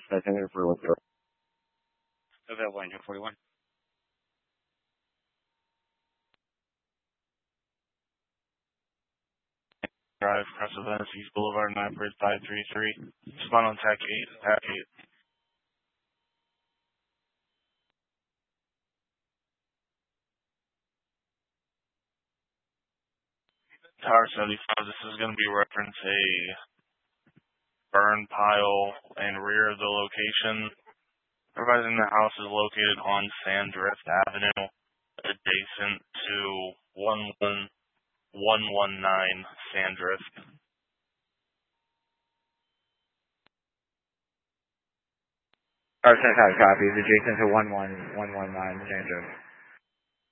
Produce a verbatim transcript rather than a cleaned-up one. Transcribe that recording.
Passenger for one zero. Available engine forty-one. Drive, Crestwood, East Boulevard, nine Bridge five three three. Spawn on T A C eight, T A C eight. Tower seventy-five, this is going to be reference a burn pile and rear of the location. Providing the house is located on Sandrift Avenue, adjacent to one one one one nine Sandrift. Our seventy-five copies, adjacent to one one one one nine Sandrift.